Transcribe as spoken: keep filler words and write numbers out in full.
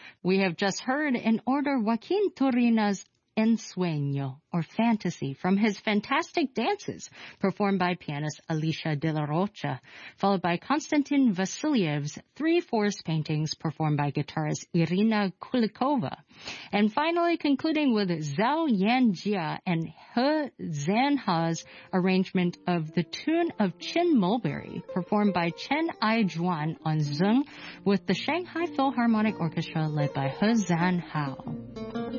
We have just heard in order Joaquin Turina's Ensueño, or Fantasy, from his Fantastic Dances, performed by pianist Alicia de la Rocha, followed by Konstantin Vasilyev's Three Forest Paintings, performed by guitarist Irina Kulikova, and finally concluding with Zhao Yanjia and He Zhanhe's arrangement of the tune of Chin Mulberry, performed by Chen Ai-juan on Zeng, with the Shanghai Philharmonic Orchestra led by He Zhanhao.